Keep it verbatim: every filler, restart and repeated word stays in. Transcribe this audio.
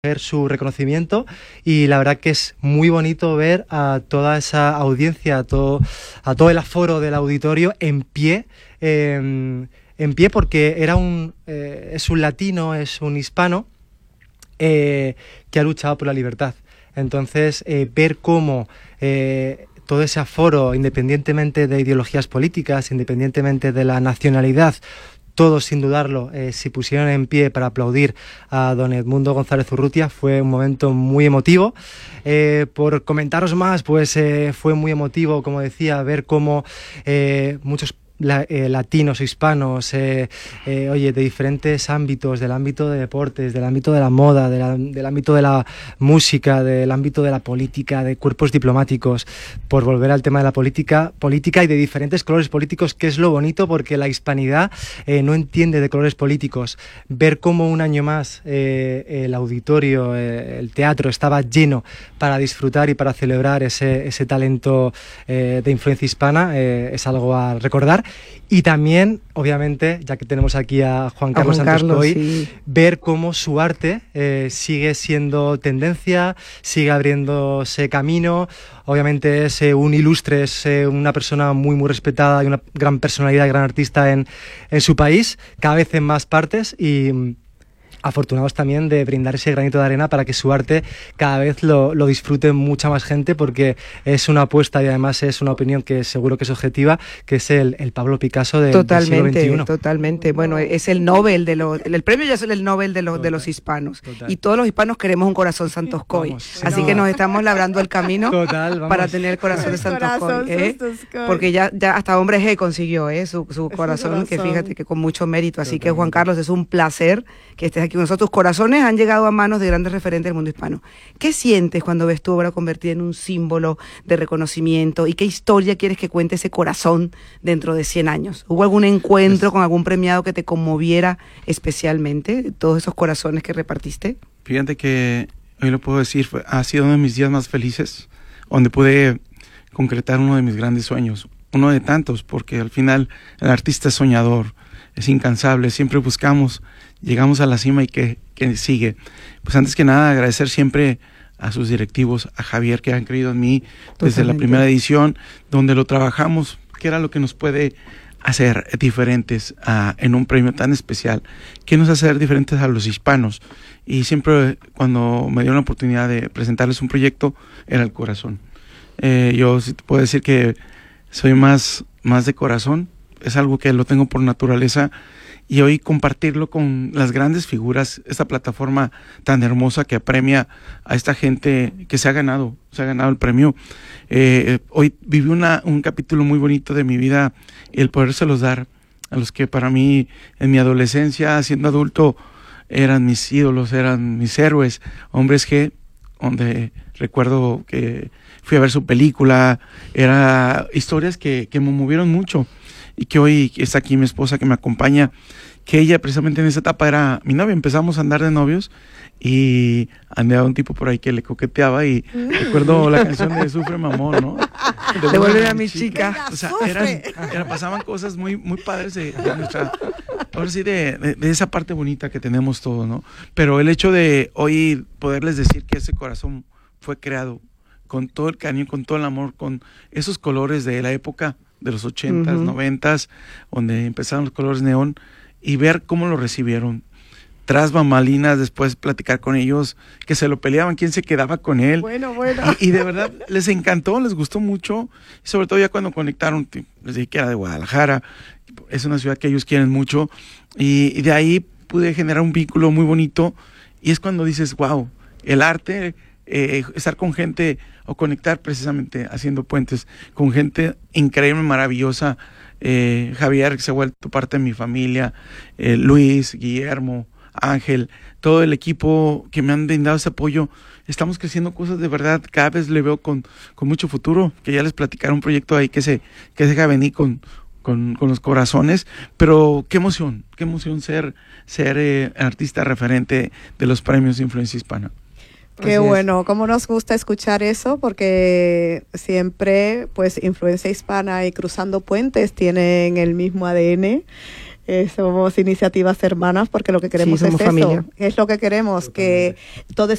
su reconocimiento, y la verdad que es muy bonito ver a toda esa audiencia, a todo, a todo el aforo del auditorio en pie, eh, en pie porque era un, eh, es un latino, es un hispano eh, que ha luchado por la libertad. Entonces, eh, ver cómo eh, todo ese aforo, independientemente de ideologías políticas, independientemente de la nacionalidad, todos, sin dudarlo, eh, se pusieron en pie para aplaudir a don Edmundo González Urrutia. Fue un momento muy emotivo. Eh, por comentaros más, pues eh, fue muy emotivo, como decía, ver cómo eh, muchos La, eh, latinos, hispanos, eh, eh, oye, de diferentes ámbitos, del ámbito de deportes, del ámbito de la moda, de la, del ámbito de la música, del ámbito de la política, de cuerpos diplomáticos, por volver al tema de la política, política y de diferentes colores políticos, que es lo bonito, porque la hispanidad eh, no entiende de colores políticos. Ver cómo un año más eh, el auditorio, eh, el teatro estaba lleno para disfrutar y para celebrar ese, ese talento eh, de influencia hispana eh, es algo a recordar. Y también, obviamente, ya que tenemos aquí a Juan Carlos Juan Santos Carlos, Coy, sí. ver cómo su arte eh, sigue siendo tendencia, sigue abriéndose camino. Obviamente es eh, un ilustre, es eh, una persona muy muy respetada y una gran personalidad, gran artista en, en su país, cada vez en más partes, y afortunados también de brindar ese granito de arena para que su arte cada vez lo, lo disfrute mucha más gente, porque es una apuesta y además es una opinión que seguro que es objetiva, que es el, el Pablo Picasso de, del siglo veintiuno. Totalmente, bueno, es el Nobel de los, el premio ya es el Nobel de los, Total, de los hispanos, total. Y todos los hispanos queremos un corazón Santos Coy, Vamos, así no. que nos estamos labrando el camino Total, vamos. para tener el corazón de Santos Corazón Coy, ¿eh? Santos Coy. Porque ya, ya hasta Hombre G consiguió ¿eh? su, su corazón, corazón. que fíjate que con mucho mérito, así Totalmente. que Juan Carlos, es un placer que estés aquí con nosotros. Corazones han llegado a manos de grandes referentes del mundo hispano. ¿Qué sientes cuando ves tu obra convertida en un símbolo de reconocimiento? ¿Y qué historia quieres que cuente ese corazón dentro de cien años? ¿Hubo algún encuentro Pues, con algún premiado que te conmoviera especialmente, todos esos corazones que repartiste? Fíjate que hoy lo puedo decir, fue, ha sido uno de mis días más felices, donde pude concretar uno de mis grandes sueños, uno de tantos, porque al final el artista es soñador, es incansable, siempre buscamos, llegamos a la cima y que, que sigue. Pues antes que nada agradecer siempre a sus directivos, a Javier, que han creído en mí desde la primera edición, donde lo trabajamos, que era lo que nos puede hacer diferentes uh, en un premio tan especial, que nos hace ser diferentes a los hispanos. Y siempre cuando me dieron la oportunidad de presentarles un proyecto, era el corazón. Eh, yo sí te puedo decir que soy más, más de corazón, es algo que lo tengo por naturaleza, y hoy compartirlo con las grandes figuras, esta plataforma tan hermosa que apremia a esta gente que se ha ganado, se ha ganado el premio. Eh, hoy viví una, un capítulo muy bonito de mi vida, el podérselos dar a los que para mí en mi adolescencia, siendo adulto, eran mis ídolos, eran mis héroes, Hombres G, donde recuerdo que fui a ver su película, eran historias que, que me movieron mucho, y que hoy está aquí mi esposa que me acompaña, que ella precisamente en esa etapa era mi novia. Empezamos a andar de novios y andaba un tipo por ahí que le coqueteaba, y mm. recuerdo la canción de Sufre Mamón, ¿no? Devuelve a mi chica. chica. O sea, eran, eran, pasaban cosas muy, muy padres de, de nuestra, ahora sí, de, de, de esa parte bonita que tenemos todos, ¿no? Pero el hecho de hoy poderles decir que ese corazón fue creado con todo el cariño, con todo el amor, con esos colores de la época de los ochentas, uh-huh. noventas, donde empezaron los colores neón, y ver cómo lo recibieron. Tras bambalinas, después platicar con ellos, que se lo peleaban, quién se quedaba con él. Bueno, bueno. Y, y de verdad les encantó, les gustó mucho, y sobre todo ya cuando conectaron, les dije que era de Guadalajara, es una ciudad que ellos quieren mucho, y, y de ahí pude generar un vínculo muy bonito, y es cuando dices, wow, el arte, eh, estar con gente, o conectar precisamente haciendo puentes con gente increíble, maravillosa, eh, Javier, que se ha vuelto parte de mi familia, eh, Luis, Guillermo, Ángel, todo el equipo que me han brindado ese apoyo. Estamos creciendo cosas de verdad, cada vez le veo con, con mucho futuro, que ya les platicaré un proyecto ahí que se, que se deja venir con, con, con los corazones, pero qué emoción, qué emoción ser, ser eh, artista referente de los premios de Influencia Hispana. Qué bueno, cómo nos gusta escuchar eso, porque siempre, pues, Influencia Hispana y Cruzando Puentes tienen el mismo A D N. Eh, somos iniciativas hermanas, porque lo que queremos sí, es somos eso. familia. Es lo que queremos, que todo